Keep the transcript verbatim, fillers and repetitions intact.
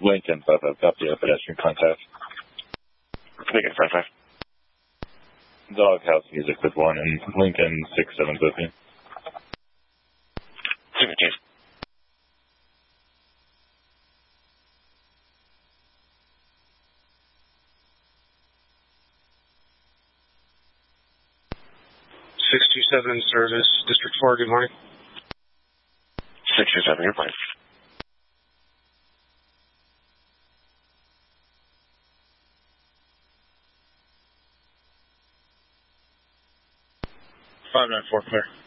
Lincoln five five, copy a pedestrian contact. Lincoln five five. Doghouse music with one and Lincoln six seven booking. Signature. six two seven in service, District four, good morning. six two seven, you're fine. five nine four, clear.